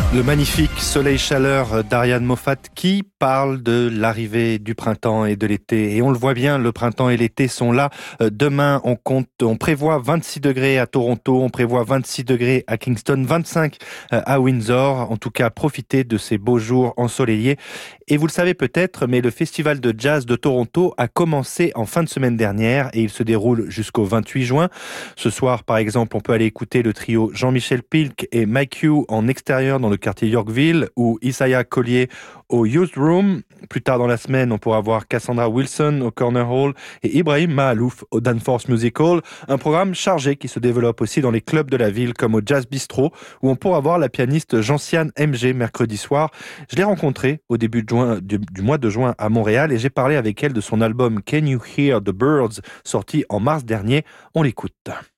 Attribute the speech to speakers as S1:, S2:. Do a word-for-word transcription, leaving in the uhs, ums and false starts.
S1: Le magnifique Soleil-Chaleur d'Ariane Moffat qui parle de l'arrivée du printemps et de l'été. Et on le voit bien, le printemps et l'été sont là. Demain, on compte, on prévoit vingt-six degrés à Toronto, on prévoit vingt-six degrés à Kingston, vingt-cinq à Windsor. En tout cas, profitez de ces beaux jours ensoleillés. Et vous le savez peut-être, mais le Festival de Jazz de Toronto a commencé en fin de semaine dernière et il se déroule jusqu'au vingt-huit juin. Ce soir, par exemple, on peut aller écouter le trio Jean-Michel Pilk et Mike Hugh en extérieur dans le quartier Yorkville ou Isaiah Collier au Youth Room. Plus tard dans la semaine, on pourra voir Cassandra Wilson au Corner Hall et Ibrahim Mahalouf au Danforth Music Hall. Un programme chargé qui se développe aussi dans les clubs de la ville comme au Jazz Bistro où on pourra voir la pianiste Gentiane M G mercredi soir. Je l'ai rencontrée au début de juin, du, du mois de juin à Montréal et j'ai parlé avec elle de son album Can You Hear the Birds sorti en mars dernier. On l'écoute.